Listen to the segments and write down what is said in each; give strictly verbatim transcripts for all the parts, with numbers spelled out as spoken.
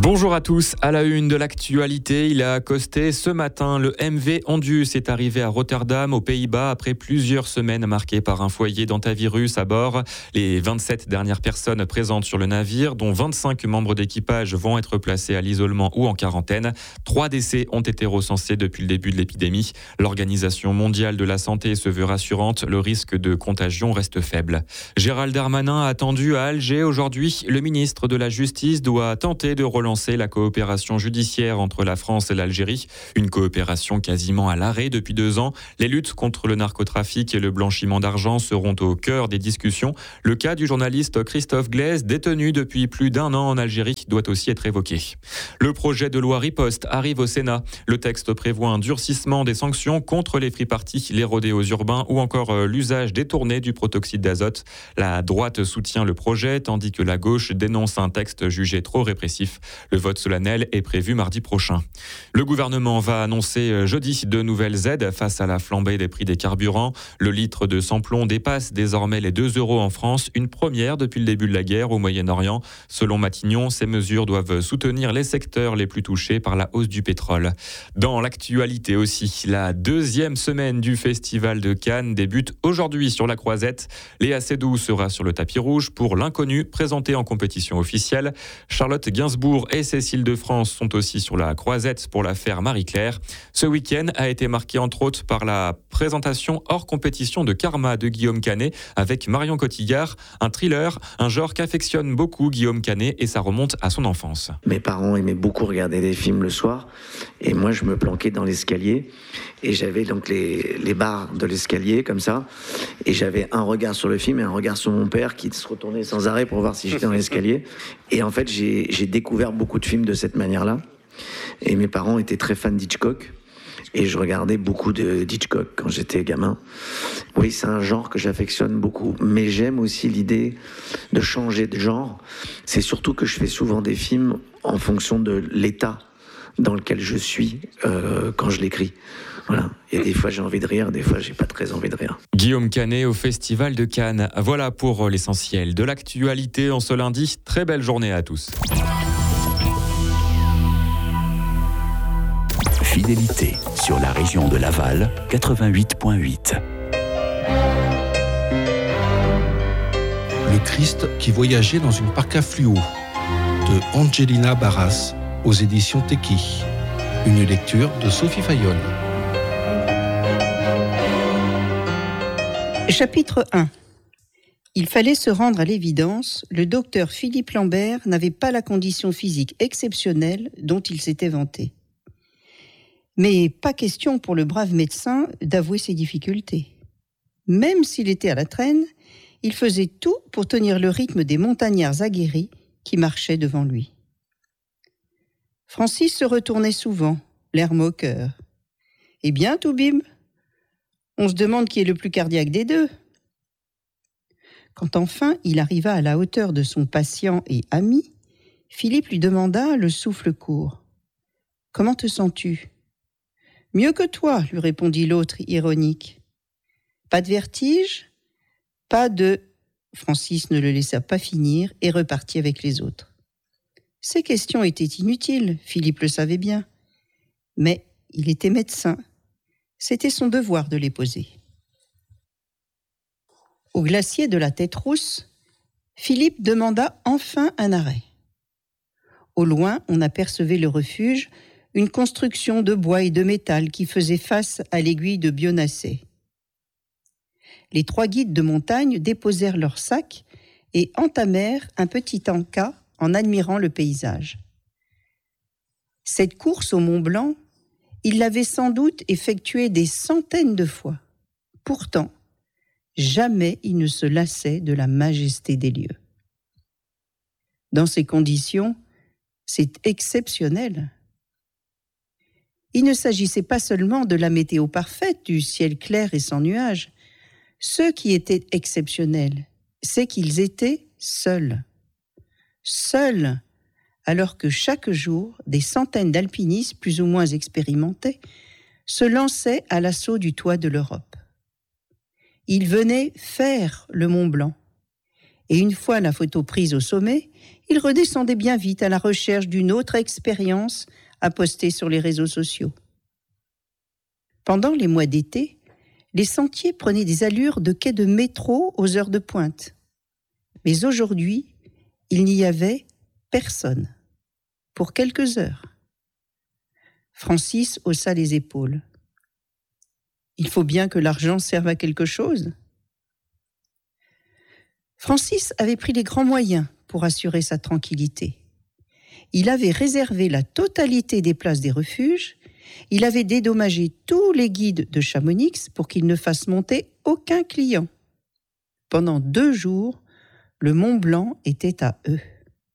Bonjour à tous, à la une de l'actualité, il a accosté ce matin. Le M V Andus est arrivé à Rotterdam, aux Pays-Bas, après plusieurs semaines marquées par un foyer d'hantavirus à bord. Les vingt-sept dernières personnes présentes sur le navire, dont vingt-cinq membres d'équipage, vont être placés à l'isolement ou en quarantaine. Trois décès ont été recensés depuis le début de l'épidémie. L'Organisation mondiale de la santé se veut rassurante, le risque de contagion reste faible. Gérald Darmanin attendu à Alger aujourd'hui. Le ministre de la Justice doit tenter de relancer la coopération judiciaire entre la France et l'Algérie. Une coopération quasiment à l'arrêt depuis deux ans. Les luttes contre le narcotrafic et le blanchiment d'argent seront au cœur des discussions. Le cas du journaliste Christophe Glaise, détenu depuis plus d'un an en Algérie, doit aussi être évoqué. Le projet de loi Riposte arrive au Sénat. Le texte prévoit un durcissement des sanctions contre les free-parties, les rodéos urbains ou encore l'usage détourné du protoxyde d'azote. La droite soutient le projet, tandis que la gauche dénonce un texte jugé trop répressif. Le vote solennel est prévu mardi prochain. Le gouvernement va annoncer jeudi de nouvelles aides face à la flambée des prix des carburants. Le litre de sans-plomb dépasse désormais les deux euros en France, une première depuis le début de la guerre au Moyen-Orient. Selon Matignon, ces mesures doivent soutenir les secteurs les plus touchés par la hausse du pétrole. Dans l'actualité aussi, la deuxième semaine du Festival de Cannes débute aujourd'hui sur la Croisette. Léa Seydoux sera sur le tapis rouge pour L'Inconnu, présenté en compétition officielle. Charlotte Gainsbourg et Cécile de France sont aussi sur la Croisette pour l'affaire Marie-Claire. Ce week-end a été marqué entre autres par la présentation hors compétition de Karma de Guillaume Canet avec Marion Cotillard, un thriller, un genre qu'affectionne beaucoup Guillaume Canet et ça remonte à son enfance. Mes parents aimaient beaucoup regarder des films le soir et moi je me planquais dans l'escalier et j'avais donc les, les barres de l'escalier comme ça et j'avais un regard sur le film et un regard sur mon père qui se retournait sans arrêt pour voir si j'étais dans l'escalier. Et en fait j'ai, j'ai découvert beaucoup de films de cette manière-là et mes parents étaient très fans d'Hitchcock et je regardais beaucoup de, d'Hitchcock quand j'étais gamin. Oui, c'est un genre que j'affectionne beaucoup, mais j'aime aussi l'idée de changer de genre. C'est surtout que je fais souvent des films en fonction de l'état dans lequel je suis euh, quand je l'écris. Voilà. Et des fois j'ai envie de rire, des fois j'ai pas très envie de rire. Guillaume Canet au Festival de Cannes. Voilà pour l'essentiel de l'actualité en ce lundi. Très belle journée à tous. Fidélité sur la région de Laval, quatre-vingt-huit virgule huit. Le Christ qui voyageait dans une parka fluo de Angelina Barras aux éditions Teki. Une lecture de Sophie Fayolle. Chapitre un. Il fallait se rendre à l'évidence, le docteur Philippe Lambert n'avait pas la condition physique exceptionnelle dont il s'était vanté. Mais pas question pour le brave médecin d'avouer ses difficultés. Même s'il était à la traîne, il faisait tout pour tenir le rythme des montagnards aguerris qui marchaient devant lui. Francis se retournait souvent, l'air moqueur. « Eh bien, Toubib, on se demande qui est le plus cardiaque des deux. » Quand enfin il arriva à la hauteur de son patient et ami, Philippe lui demanda, le souffle court. « Comment te sens-tu » ? « Mieux que toi, lui répondit l'autre ironique. Pas de vertige ? Pas de... Francis ne le laissa pas finir et repartit avec les autres. Ces questions étaient inutiles, Philippe le savait bien. Mais il était médecin. C'était son devoir de les poser. Au glacier de la Tête Rousse, Philippe demanda enfin un arrêt. Au loin, on apercevait le refuge, une construction de bois et de métal qui faisait face à l'aiguille de Bionnassay. Les trois guides de montagne déposèrent leurs sacs et entamèrent un petit encas en admirant le paysage. Cette course au Mont Blanc, ils l'avaient sans doute effectuée des centaines de fois. Pourtant, jamais ils ne se lassaient de la majesté des lieux. Dans ces conditions, c'est exceptionnel. Il ne s'agissait pas seulement de la météo parfaite, du ciel clair et sans nuages. Ce qui était exceptionnel, c'est qu'ils étaient seuls. Seuls, alors que chaque jour, des centaines d'alpinistes plus ou moins expérimentés se lançaient à l'assaut du toit de l'Europe. Ils venaient faire le Mont Blanc. Et une fois la photo prise au sommet, il redescendait bien vite à la recherche d'une autre expérience à poster sur les réseaux sociaux. Pendant les mois d'été, les sentiers prenaient des allures de quai de métro aux heures de pointe. Mais aujourd'hui, il n'y avait personne, pour quelques heures. Francis haussa les épaules. Il faut bien que l'argent serve à quelque chose. Francis avait pris les grands moyens pour assurer sa tranquillité. Il avait réservé la totalité des places des refuges, il avait dédommagé tous les guides de Chamonix pour qu'ils ne fassent monter aucun client. Pendant deux jours, le Mont Blanc était à eux.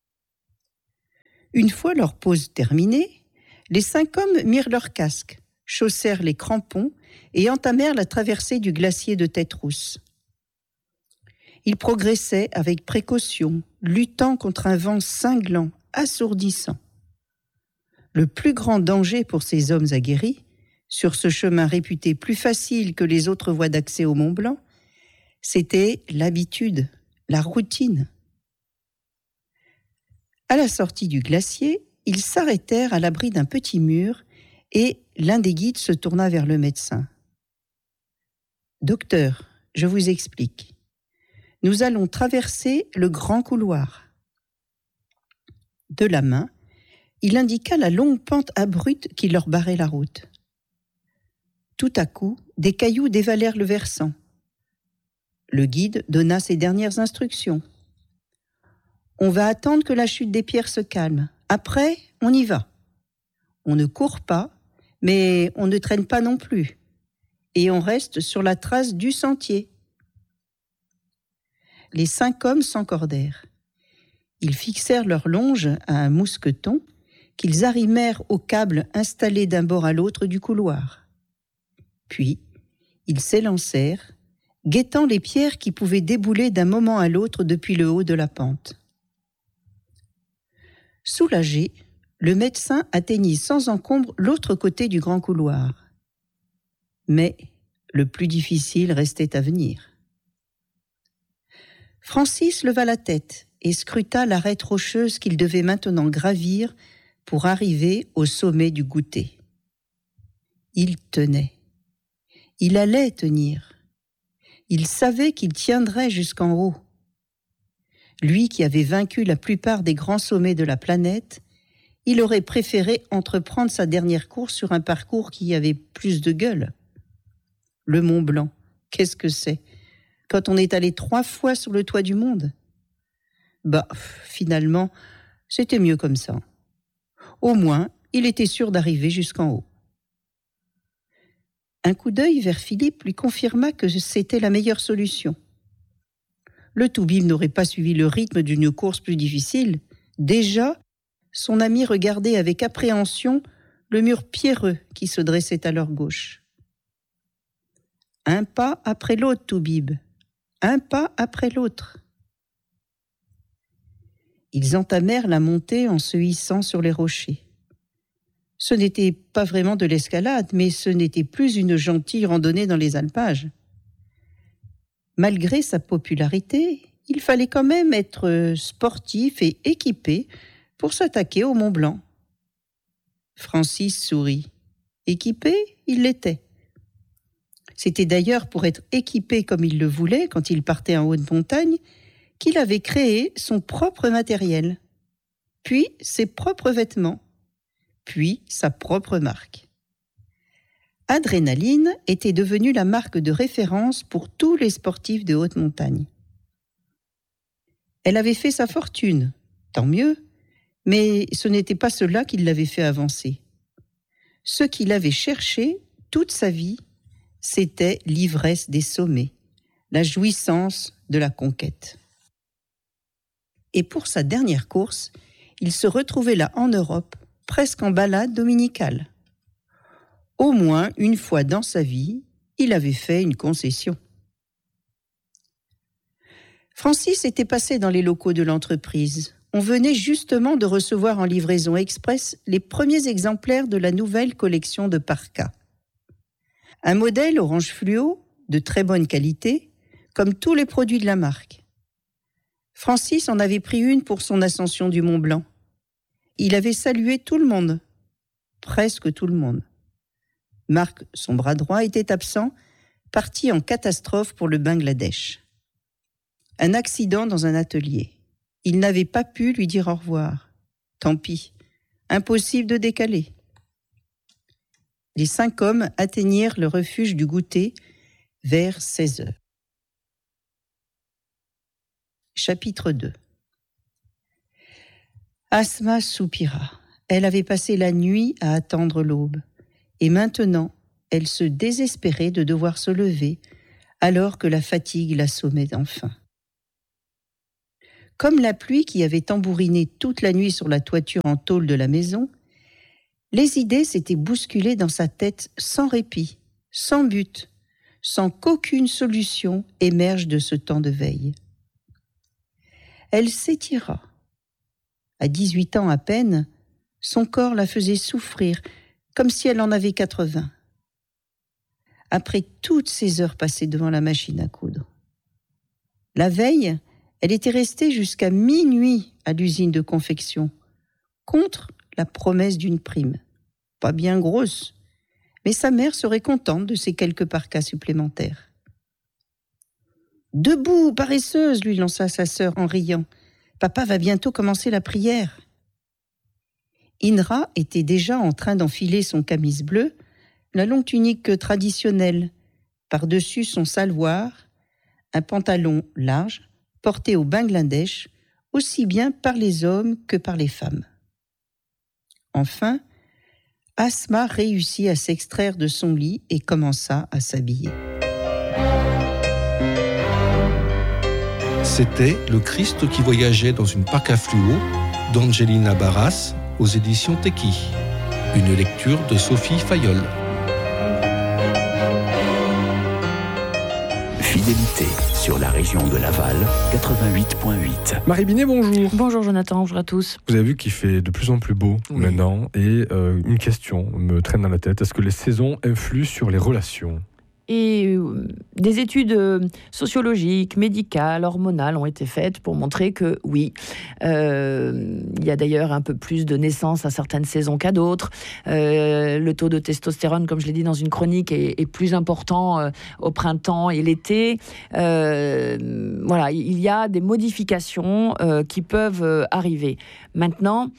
Une fois leur pause terminée, les cinq hommes mirent leurs casques, chaussèrent les crampons et entamèrent la traversée du glacier de Tête-Rousse. Ils progressaient avec précaution, luttant contre un vent cinglant, assourdissant. Le plus grand danger pour ces hommes aguerris, sur ce chemin réputé plus facile que les autres voies d'accès au Mont Blanc, c'était l'habitude, la routine. À la sortie du glacier, ils s'arrêtèrent à l'abri d'un petit mur et l'un des guides se tourna vers le médecin. « Docteur, je vous explique. Nous allons traverser le grand couloir. » De la main, il indiqua la longue pente abrupte qui leur barrait la route. Tout à coup, des cailloux dévalèrent le versant. Le guide donna ses dernières instructions. « On va attendre que la chute des pierres se calme. Après, on y va. On ne court pas, mais on ne traîne pas non plus. Et on reste sur la trace du sentier. » Les cinq hommes s'encordèrent. Ils fixèrent leur longe à un mousqueton qu'ils arrimèrent au câble installé d'un bord à l'autre du couloir. Puis, ils s'élancèrent, guettant les pierres qui pouvaient débouler d'un moment à l'autre depuis le haut de la pente. Soulagé, le médecin atteignit sans encombre l'autre côté du grand couloir. Mais le plus difficile restait à venir. Francis leva la tête et scruta l'arête rocheuse qu'il devait maintenant gravir pour arriver au sommet du goûter. Il tenait. Il allait tenir. Il savait qu'il tiendrait jusqu'en haut. Lui qui avait vaincu la plupart des grands sommets de la planète, il aurait préféré entreprendre sa dernière course sur un parcours qui avait plus de gueule. Le Mont Blanc, qu'est-ce que c'est ? Quand on est allé trois fois sur le toit du monde ? Bah, finalement, c'était mieux comme ça. Au moins, il était sûr d'arriver jusqu'en haut. Un coup d'œil vers Philippe lui confirma que c'était la meilleure solution. Le Toubib n'aurait pas suivi le rythme d'une course plus difficile. Déjà, son ami regardait avec appréhension le mur pierreux qui se dressait à leur gauche. Un pas après l'autre, Toubib. Un pas après l'autre. Ils entamèrent la montée en se hissant sur les rochers. Ce n'était pas vraiment de l'escalade, mais ce n'était plus une gentille randonnée dans les alpages. Malgré sa popularité, il fallait quand même être sportif et équipé pour s'attaquer au Mont Blanc. Francis sourit. Équipé, il l'était. C'était d'ailleurs pour être équipé comme il le voulait quand il partait en haute montagne qu'il avait créé son propre matériel, puis ses propres vêtements, puis sa propre marque. Adrénaline était devenue la marque de référence pour tous les sportifs de haute montagne. Elle avait fait sa fortune, tant mieux, mais ce n'était pas cela qui l'avait fait avancer. Ce qu'il avait cherché toute sa vie, c'était l'ivresse des sommets, la jouissance de la conquête. Et pour sa dernière course, il se retrouvait là en Europe, presque en balade dominicale. Au moins une fois dans sa vie, il avait fait une concession. Francis était passé dans les locaux de l'entreprise. On venait justement de recevoir en livraison express les premiers exemplaires de la nouvelle collection de parkas. Un modèle orange fluo, de très bonne qualité, comme tous les produits de la marque. Francis en avait pris une pour son ascension du Mont Blanc. Il avait salué tout le monde, presque tout le monde. Marc, son bras droit, était absent, parti en catastrophe pour le Bangladesh. Un accident dans un atelier. Il n'avait pas pu lui dire au revoir. Tant pis, impossible de décaler. Les cinq hommes atteignirent le refuge du goûter vers seize heures. Chapitre deux. Asma soupira. Elle avait passé la nuit à attendre l'aube. Et maintenant, elle se désespérait de devoir se lever alors que la fatigue l'assommait enfin. Comme la pluie qui avait tambouriné toute la nuit sur la toiture en tôle de la maison, les idées s'étaient bousculées dans sa tête sans répit, sans but, sans qu'aucune solution émerge de ce temps de veille. Elle s'étira. À dix-huit ans à peine, son corps la faisait souffrir, comme si elle en avait quatre-vingts. Après toutes ces heures passées devant la machine à coudre. La veille, elle était restée jusqu'à minuit à l'usine de confection, contre la promesse d'une prime. Pas bien grosse, mais sa mère serait contente de ces quelques parkas supplémentaires. « Debout, paresseuse !» lui lança sa sœur en riant. « Papa va bientôt commencer la prière. » Indra était déjà en train d'enfiler son camise bleue, la longue tunique traditionnelle, par-dessus son salwar, un pantalon large, porté au Bangladesh, aussi bien par les hommes que par les femmes. Enfin, Asma réussit à s'extraire de son lit et commença à s'habiller. C'était Le Christ qui voyageait dans une parka fluo d'Angelina Barras aux éditions Teki. Une lecture de Sophie Fayolle. Fidélité sur la région de Laval, quatre-vingt-huit virgule huit. Marie Binet, bonjour. Bonjour Jonathan, bonjour à tous. Vous avez vu qu'il fait de plus en plus beau oui. maintenant. Et euh, une question me traîne dans la tête. Est-ce que les saisons influent sur les relations ? Et euh, des études euh, sociologiques, médicales, hormonales ont été faites pour montrer que oui, euh, il y a d'ailleurs un peu plus de naissances à certaines saisons qu'à d'autres. Euh, le taux de testostérone, comme je l'ai dit dans une chronique, est, est plus important euh, au printemps et l'été. Euh, voilà, il y a des modifications euh, qui peuvent euh, arriver. Maintenant,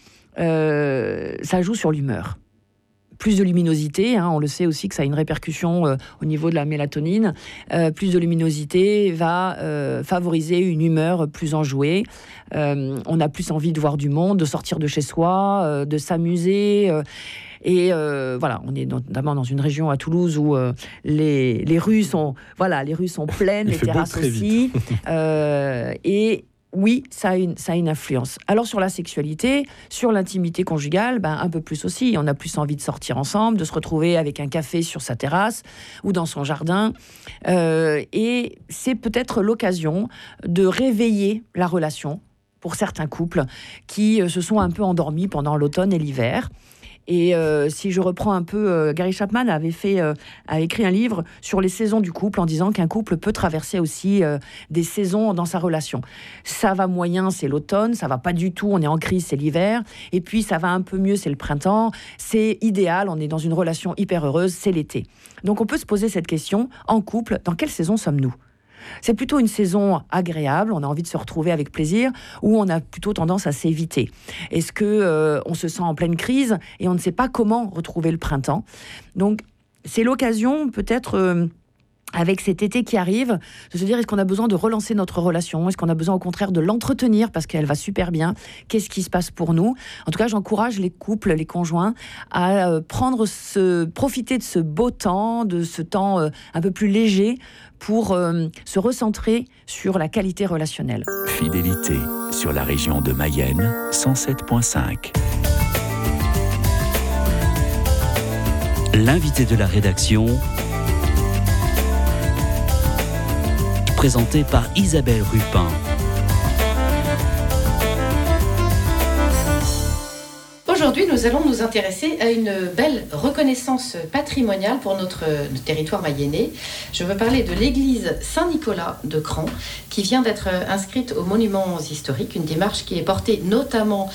euh, ça joue sur l'humeur. Plus de luminosité, hein, on le sait aussi que ça a une répercussion euh, au niveau de la mélatonine. Euh, plus de luminosité va euh, favoriser une humeur plus enjouée. Euh, on a plus envie de voir du monde, de sortir de chez soi, euh, de s'amuser. Euh, et euh, voilà, on est notamment dans une région à Toulouse où euh, les, les rues sont, voilà, les rues sont pleines, Il les terrasses aussi. euh, et oui, ça a, une, ça a une influence. Alors sur la sexualité, sur l'intimité conjugale, ben, un peu plus aussi. On a plus envie de sortir ensemble, de se retrouver avec un café sur sa terrasse ou dans son jardin. Euh, et c'est peut-être l'occasion de réveiller la relation pour certains couples qui se sont un peu endormis pendant l'automne et l'hiver. Et euh, si je reprends un peu, euh, Gary Chapman avait, fait, euh, a écrit un livre sur les saisons du couple en disant qu'un couple peut traverser aussi euh, des saisons dans sa relation. Ça va moyen, c'est l'automne, ça va pas du tout, on est en crise, c'est l'hiver. Et puis ça va un peu mieux, c'est le printemps. C'est idéal, on est dans une relation hyper heureuse, c'est l'été. Donc on peut se poser cette question, en couple, dans quelle saison sommes-nous ? C'est plutôt une saison agréable, on a envie de se retrouver avec plaisir, ou on a plutôt tendance à s'éviter. Est-ce que euh, on se sent en pleine crise et on ne sait pas comment retrouver le printemps ? Donc, c'est l'occasion peut-être... Euh, avec cet été qui arrive, de se dire est-ce qu'on a besoin de relancer notre relation ? Est-ce qu'on a besoin au contraire de l'entretenir parce qu'elle va super bien ? Qu'est-ce qui se passe pour nous ? En tout cas, j'encourage les couples, les conjoints à prendre ce, profiter de ce beau temps, de ce temps euh, un peu plus léger pour euh, se recentrer sur la qualité relationnelle. Fidélité sur la région de Mayenne, cent sept virgule cinq. L'invité de la rédaction, présenté par Isabelle Bonjour aujourd'hui, nous allons nous intéresser à une belle reconnaissance patrimoniale pour notre, notre territoire mayennais. Je veux parler de l'église Saint-Nicolas de Cran, qui vient d'être inscrite aux monuments historiques, une démarche qui est portée notamment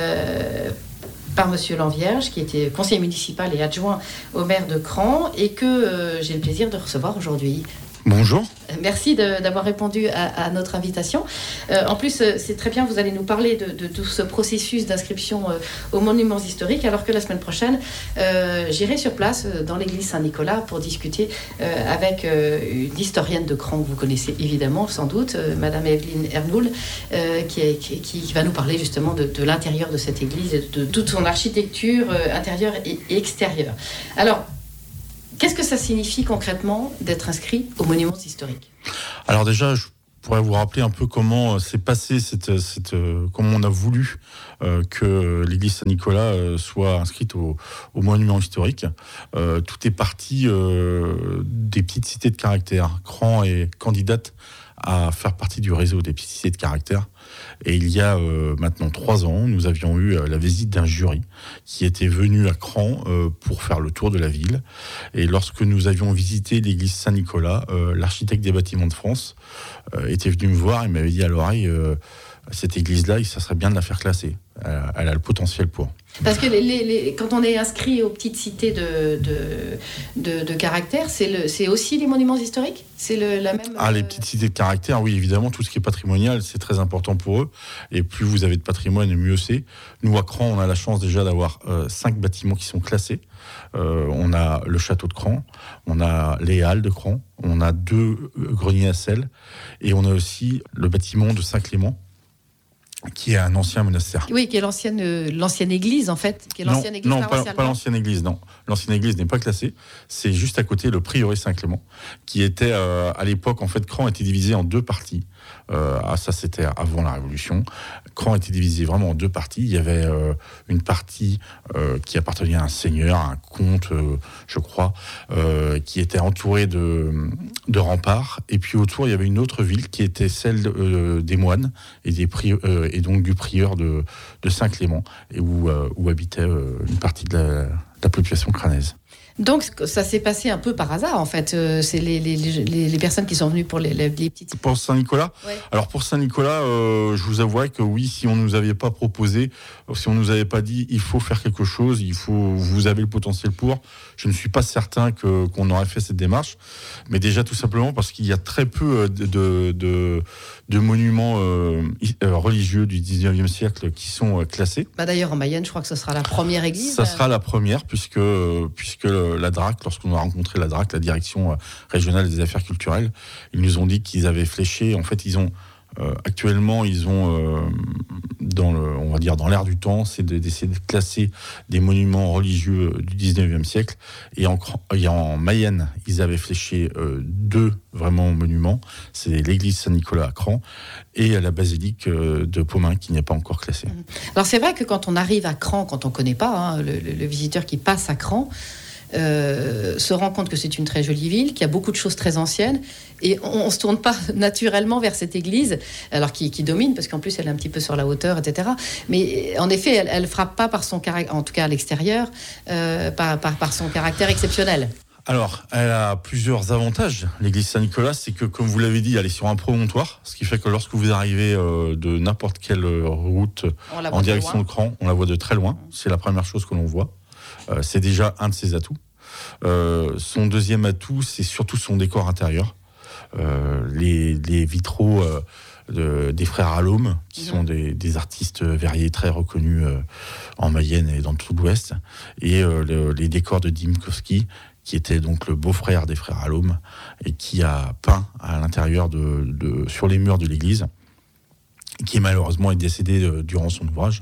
euh, par Monsieur Lanvierge, qui était conseiller municipal et adjoint au maire de Cran, et que euh, j'ai le plaisir de recevoir aujourd'hui. Bonjour. Merci de, d'avoir répondu à, à notre invitation. Euh, en plus, c'est très bien, vous allez nous parler de, de tout ce processus d'inscription euh, aux monuments historiques, alors que la semaine prochaine, euh, j'irai sur place euh, dans l'église Saint-Nicolas pour discuter euh, avec euh, une historienne de Cran que vous connaissez évidemment, sans doute, euh, Madame Evelyne Ernoul, euh, qui, est, qui, qui va nous parler justement de, de l'intérieur de cette église et de, de toute son architecture euh, intérieure et, et extérieure. Alors, qu'est-ce que ça signifie concrètement d'être inscrit aux monuments historiques ? Alors déjà, je pourrais vous rappeler un peu comment s'est passé, cette, cette, comment on a voulu euh, que l'église Saint-Nicolas euh, soit inscrite aux au monuments historiques. Euh, tout est parti euh, des petites cités de caractère. Cran est candidate à faire partie du réseau des petites cités de caractère. Et il y a euh, maintenant trois ans, nous avions eu euh, la visite d'un jury qui était venu à Cran euh, pour faire le tour de la ville. Et lorsque nous avions visité l'église Saint-Nicolas, euh, l'architecte des bâtiments de France euh, était venu me voir et m'avait dit à l'oreille euh, cette église-là, ça serait bien de la faire classer. Elle, elle a le potentiel pour. Parce que les, les, les, quand on est inscrit aux petites cités de, de, de, de caractère, c'est, le, c'est aussi les monuments historiques ? C'est le, la même... Ah, les petites cités de caractère, oui, évidemment, tout ce qui est patrimonial, c'est très important pour eux. Et plus vous avez de patrimoine, mieux c'est. Nous, à Cran, on a la chance déjà d'avoir euh, cinq bâtiments qui sont classés. Euh, on a le château de Cran, on a les halles de Cran, on a deux greniers à sel, et on a aussi le bâtiment de Saint-Clément, qui est un ancien monastère. Oui, qui est l'ancienne, euh, l'ancienne église, en fait. Qui est l'ancienne non, église non pas, pas l'ancienne église, non. L'ancienne église n'est pas classée. C'est juste à côté le prieuré Saint-Clément, qui était, euh, à l'époque, en fait, Cran était divisé en deux parties. Euh, ah, ça, c'était avant la Révolution. Cran était divisé vraiment en deux parties. Il y avait euh, une partie euh, qui appartenait à un seigneur, à un comte, euh, je crois, euh, qui était entourée de, de remparts. Et puis autour, il y avait une autre ville qui était celle euh, des moines et, des pri- euh, et donc du prieur de, de Saint-Clément, et où, euh, où habitait euh, une partie de la, de la population crânaise. Donc, ça s'est passé un peu par hasard, en fait. Euh, c'est les, les, les, les personnes qui sont venues pour les, les, les petites... Pour Saint-Nicolas ? Ouais. Alors, pour Saint-Nicolas, euh, je vous avouerai que oui, si on ne nous avait pas proposé, si on ne nous avait pas dit, il faut faire quelque chose, il faut, vous avez le potentiel pour, je ne suis pas certain que, qu'on aurait fait cette démarche. Mais déjà, tout simplement, parce qu'il y a très peu de, de, de, de monuments euh, religieux du dix-neuvième siècle qui sont classés. Bah d'ailleurs, en Mayenne, je crois que ce sera la première église. Ça sera la première, puisque, puisque la D R A C, lorsqu'on a rencontré la D R A C, la direction régionale des affaires culturelles, ils nous ont dit qu'ils avaient fléché. En fait, ils ont euh, actuellement, ils ont euh, dans le, on va dire dans l'air du temps, c'est de, d'essayer de classer des monuments religieux du dix-neuvième siècle. Et en, et en Mayenne, ils avaient fléché euh, deux vraiment monuments. C'est l'église Saint-Nicolas à Cran et la basilique de Pomain qui n'est pas encore classée. Alors c'est vrai que quand on arrive à Cran, quand on ne connaît pas, hein, le, le, le visiteur qui passe à Cran, Euh, se rend compte que c'est une très jolie ville, qu'il y a beaucoup de choses très anciennes, et on ne se tourne pas naturellement vers cette église, alors qui, qui domine, parce qu'en plus elle est un petit peu sur la hauteur, et cetera. Mais en effet, elle ne frappe pas par son caractère, en tout cas à l'extérieur, euh, par, par, par son caractère exceptionnel. Alors, elle a plusieurs avantages. L'église Saint-Nicolas, c'est que, comme vous l'avez dit, elle est sur un promontoire, ce qui fait que lorsque vous arrivez euh, de n'importe quelle route en direction de Cran, on la voit de très loin. C'est la première chose que l'on voit. Euh, c'est déjà un de ses atouts. Euh, son deuxième atout, c'est surtout son décor intérieur. Euh, les, les vitraux euh, de, des frères Allôme, qui mmh. sont des, des artistes verriers très reconnus euh, en Mayenne et dans tout l'Ouest, et euh, le, les décors de Dymkowski, qui était donc le beau-frère des frères Allôme, et qui a peint à l'intérieur de, de, sur les murs de l'église, qui malheureusement est décédé euh, durant son ouvrage.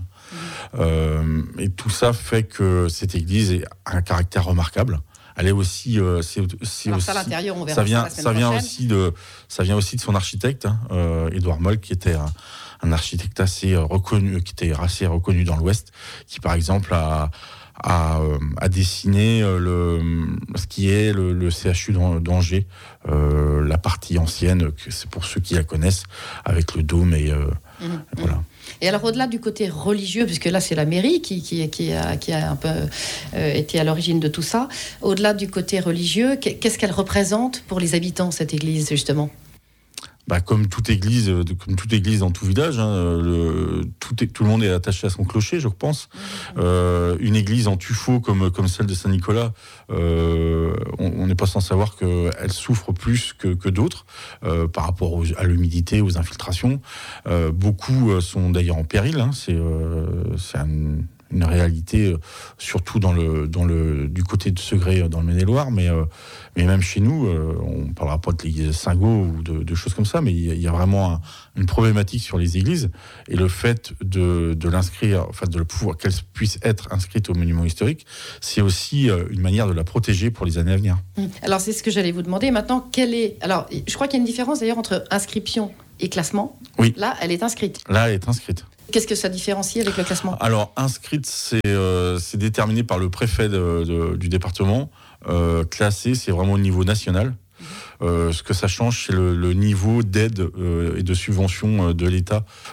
Euh, et tout ça fait que cette église a un caractère remarquable. Elle est aussi, euh, c'est, c'est Alors aussi, ça, à l'intérieur, on verra ça vient, ça la semaine ça vient prochaine. aussi de, ça vient aussi de son architecte, hein, euh, Édouard Moll, qui était un, un architecte assez reconnu, qui était assez reconnu dans l'Ouest, qui par exemple a à, à dessiner le, ce qui est le, le C H U d'Angers, euh, la partie ancienne, c'est pour ceux qui la connaissent, avec le dôme et, euh, Mmh, voilà. Mmh. Et alors, au-delà du côté religieux, puisque là, c'est la mairie qui, qui, qui, a, qui a un peu euh, été à l'origine de tout ça, au-delà du côté religieux, qu'est-ce qu'elle représente pour les habitants, cette église, justement ? Bah, comme toute église, comme toute église dans tout village, hein, le, tout, est, tout le monde est attaché à son clocher, je pense. Mmh. Euh, une église en tuffeau comme, comme celle de Saint-Nicolas, euh, on n'est pas sans savoir qu'elle souffre plus que, que d'autres euh, par rapport aux, à l'humidité, aux infiltrations. Euh, beaucoup sont d'ailleurs en péril. Hein, c'est euh, c'est un, une réalité, euh, surtout dans le, dans le, du côté de Segré, dans le Maine-et-Loire, mais, euh, mais même chez nous, euh, on ne parlera pas de l'église Saint-Gau ou de, de choses comme ça, mais il y, y a vraiment un, une problématique sur les églises, et le fait de, de l'inscrire, enfin de le pouvoir, qu'elle puisse être inscrite au monument historique, c'est aussi euh, une manière de la protéger pour les années à venir. Alors c'est ce que j'allais vous demander. Maintenant, quelle est... Alors, je crois qu'il y a une différence d'ailleurs entre inscription et classement. Oui. Là, elle est inscrite. Là, elle est inscrite. Qu'est-ce que ça différencie avec le classement ? Alors, inscrite, c'est, euh, c'est déterminé par le préfet de, de, du département. Euh, classé, c'est vraiment au niveau national. Euh, ce que ça change, c'est le, le niveau d'aide euh, et de subvention de l'État